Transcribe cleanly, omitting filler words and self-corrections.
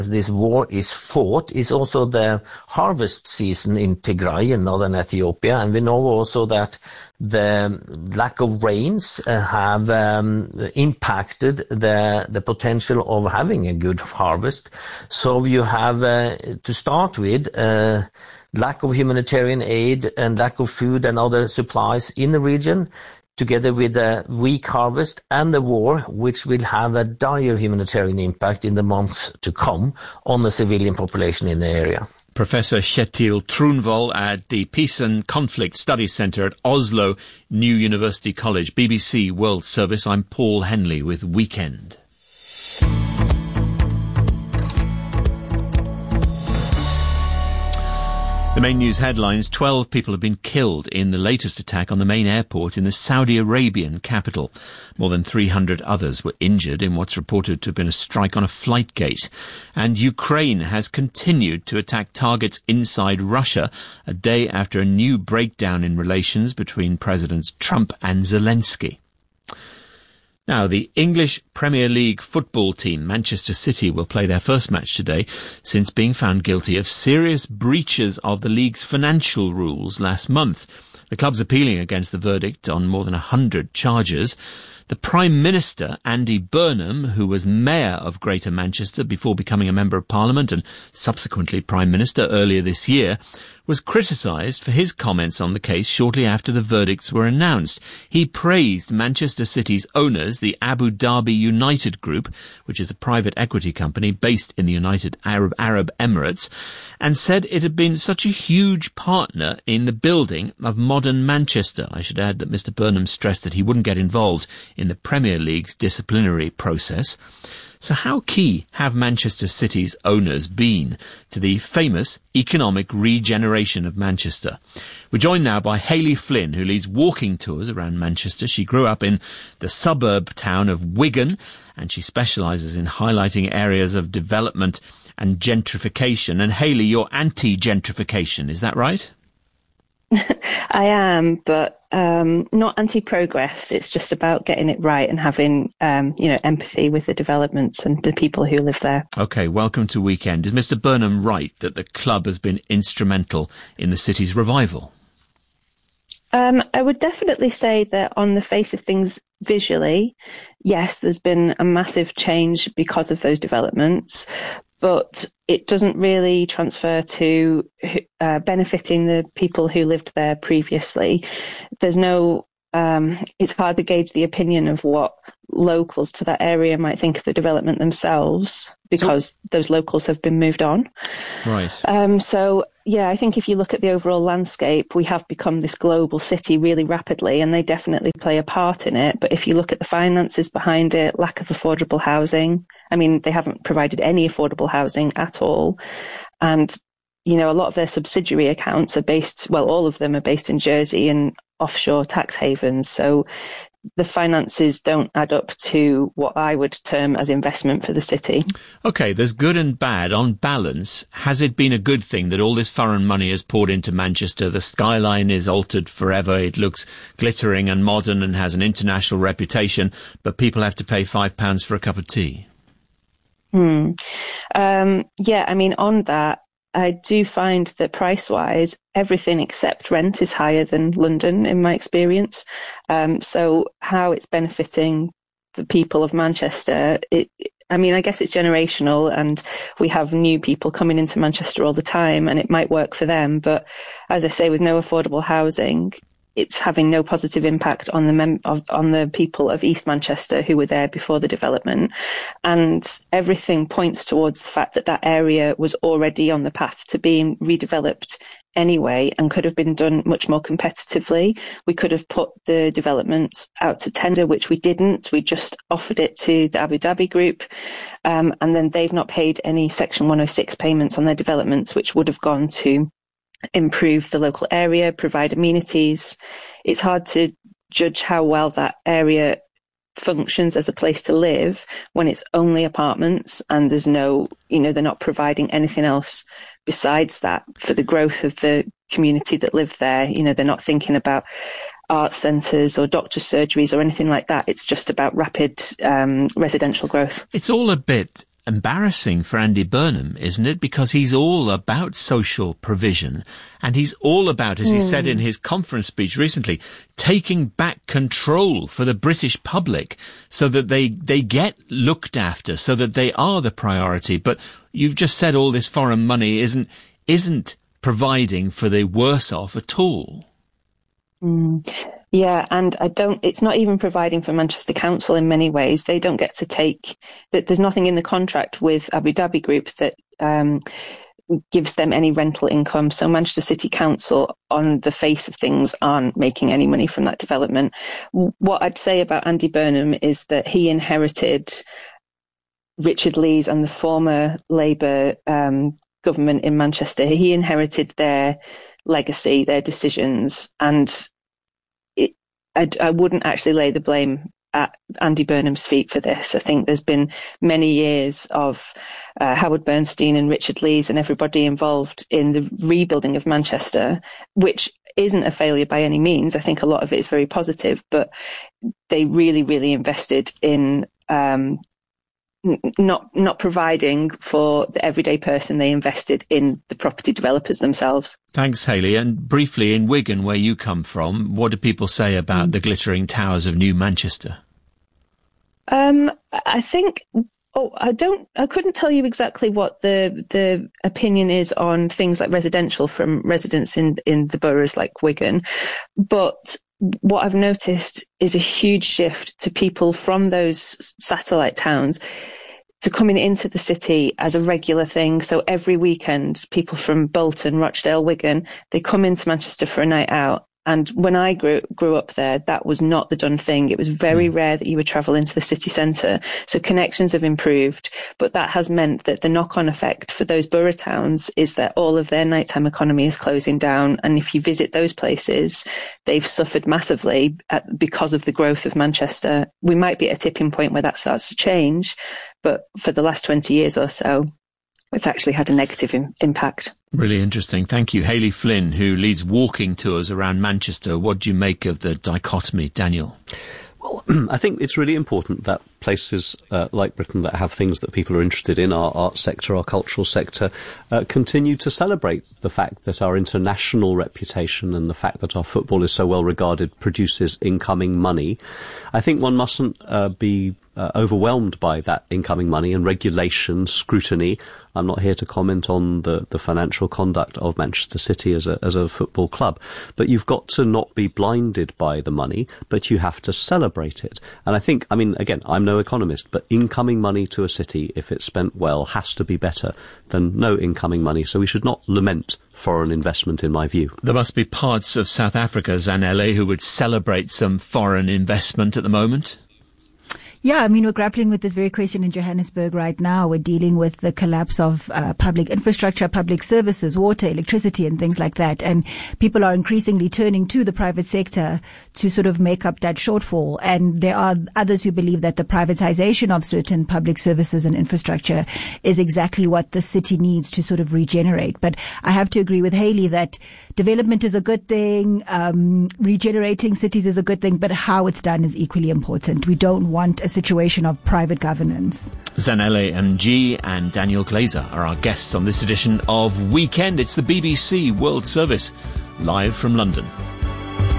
this war is fought is also the harvest season in Tigray in northern Ethiopia, and we know also that the lack of rains have impacted the potential of having a good harvest. So you have to start with lack of humanitarian aid and lack of food and other supplies in the region, together with a weak harvest and the war, which will have a dire humanitarian impact in the months to come on the civilian population in the area. Professor Kjetil Tronvoll at the Peace and Conflict Studies Centre at Oslo New University College. BBC World Service, I'm Paul Henley with Weekend. The main news headlines: 12 people have been killed in the latest attack on the main airport in the Saudi Arabian capital. More than 300 others were injured in what's reported to have been a strike on a flight gate. And Ukraine has continued to attack targets inside Russia a day after a new breakdown in relations between Presidents Trump and Zelensky. Now, the English Premier League football team, Manchester City, will play their first match today since being found guilty of serious breaches of the league's financial rules last month. The club's appealing against the verdict on more than 100 charges. The Prime Minister, Andy Burnham, who was Mayor of Greater Manchester before becoming a Member of Parliament and subsequently Prime Minister earlier this year, was criticised for his comments on the case shortly after the verdicts were announced. He praised Manchester City's owners, the Abu Dhabi United Group, which is a private equity company based in the United Arab Emirates, and said it had been such a huge partner in the building of modern Manchester. I should add that Mr. Burnham stressed that he wouldn't get involved in the Premier League's disciplinary process. So how key have Manchester City's owners been to the famous economic regeneration of Manchester? We're joined now by Hayley Flynn, who leads walking tours around Manchester. She grew up in the suburb town of Wigan, and she specialises in highlighting areas of development and gentrification. And Hayley, you're anti-gentrification, is that right? I am, but not anti-progress. It's just about getting it right and having, empathy with the developments and the people who live there. OK, welcome to Weekend. Is Mr. Burnham right that the club has been instrumental in the city's revival? I would definitely say that on the face of things visually, yes, there's been a massive change because of those developments, but it doesn't really transfer to benefiting the people who lived there previously. There's no, it's hard to gauge the opinion of what locals to that area might think of the development themselves, because those locals have been moved on. Right. Yeah, I think if you look at the overall landscape, we have become this global city really rapidly, and they definitely play a part in it. But if you look at the finances behind it, lack of affordable housing, I mean, they haven't provided any affordable housing at all. And, a lot of their subsidiary accounts are based, well, all of them are based in Jersey and offshore tax havens. So the finances don't add up to what I would term as investment for the city. OK, there's good and bad. On balance, has it been a good thing that all this foreign money has poured into Manchester? The skyline is altered forever. It looks glittering and modern and has an international reputation, but people have to pay £5 for a cup of tea. Yeah, I mean, on that, I do find that price-wise, everything except rent is higher than London, in my experience. So how it's benefiting the people of Manchester, I guess it's generational, and we have new people coming into Manchester all the time, and it might work for them. But as I say, with no affordable housing, it's having no positive impact on the people of East Manchester who were there before the development. And everything points towards the fact that that area was already on the path to being redeveloped anyway, and could have been done much more competitively. We could have put the development out to tender, which we didn't. We just offered it to the Abu Dhabi group, and then they've not paid any Section 106 payments on their developments, which would have gone to improve the local area, provide amenities. It's hard to judge how well that area functions as a place to live when it's only apartments and there's no, they're not providing anything else besides that for the growth of the community that live there. They're not thinking about art centres or doctor surgeries or anything like that. It's just about rapid residential growth. It's all a bit embarrassing for Andy Burnham, isn't it? Because he's all about social provision, and he's all about, as he said in his conference speech recently, taking back control for the British public so that they get looked after, so that they are the priority. But you've just said all this foreign money isn't providing for the worse off at all. Yeah, and it's not even providing for Manchester Council in many ways. They don't get to take, there's nothing in the contract with Abu Dhabi Group that gives them any rental income. So Manchester City Council, on the face of things, aren't making any money from that development. What I'd say about Andy Burnham is that he inherited Richard Lees and the former Labour government in Manchester. He inherited their legacy, their decisions, and I wouldn't actually lay the blame at Andy Burnham's feet for this. I think there's been many years of Howard Bernstein and Richard Lees and everybody involved in the rebuilding of Manchester, which isn't a failure by any means. I think a lot of it is very positive, but they really, really invested in not providing for the everyday person. They invested in the property developers themselves. Thanks, Hayley. And briefly, in Wigan, where you come from, what do people say about the glittering towers of New Manchester? I think, I couldn't tell you exactly what the opinion is on things like residential from residents in the boroughs like Wigan, but what I've noticed is a huge shift to people from those satellite towns to coming into the city as a regular thing. So every weekend, people from Bolton, Rochdale, Wigan, they come into Manchester for a night out. And when I grew up there, that was not the done thing. It was very rare that you would travel into the city centre. So connections have improved, but that has meant that the knock-on effect for those borough towns is that all of their nighttime economy is closing down. And if you visit those places, they've suffered massively because of the growth of Manchester. We might be at a tipping point where that starts to change, but for the last 20 years or so, it's actually had a negative impact. Really interesting. Thank you. Hayley Flynn, who leads walking tours around Manchester. What do you make of the dichotomy, Daniel? Well, I think it's really important that places like Britain that have things that people are interested in, our art sector, our cultural sector, continue to celebrate the fact that our international reputation and the fact that our football is so well regarded produces incoming money. I think one mustn't be overwhelmed by that incoming money and regulation, scrutiny. I'm not here to comment on the financial conduct of Manchester City as a football club, but you've got to not be blinded by the money, but you have to celebrate it. And I think, again, I'm no economist, but incoming money to a city, if it's spent well, has to be better than no incoming money. So we should not lament foreign investment, in my view. There must be parts of South Africa, Zanele, who would celebrate some foreign investment at the moment. Yeah, we're grappling with this very question in Johannesburg right now. We're dealing with the collapse of public infrastructure, public services, water, electricity, and things like that. And people are increasingly turning to the private sector to sort of make up that shortfall. And there are others who believe that the privatization of certain public services and infrastructure is exactly what the city needs to sort of regenerate. But I have to agree with Hayley that development is a good thing, regenerating cities is a good thing, but how it's done is equally important. We don't want a situation of private governance. Zanele MG and Daniel Glazer are our guests on this edition of Weekend. It's the BBC World Service, live from London.